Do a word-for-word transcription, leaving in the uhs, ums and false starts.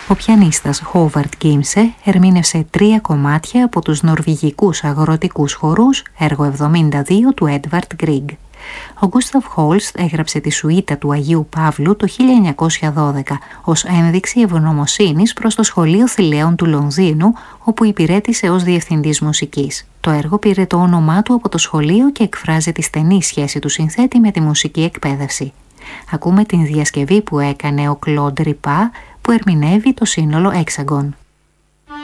Ο πιανίστας Χόβαρντ Γκίμσε ερμήνευσε τρία κομμάτια από τους νορβηγικούς αγροτικούς χορούς, έργο εβδομήντα δύο του Έντβαρντ Γκρίγκ. Ο Γκούσταβ Χόλστ έγραψε τη σουίτα του Αγίου Παύλου το χίλια εννιακόσια δώδεκα ως ένδειξη ευγνωμοσύνης προς το Σχολείο Θηλαίων του Λονδίνου, όπου υπηρέτησε ως διευθυντής μουσικής. Το έργο πήρε το όνομά του από το σχολείο και εκφράζει τη στενή σχέση του συνθέτη με τη μουσική εκπαίδευση. Ακούμε την διασκευή που έκανε ο Κλοντ Ριπά, που ερμηνεύει το σύνολο Hexagon.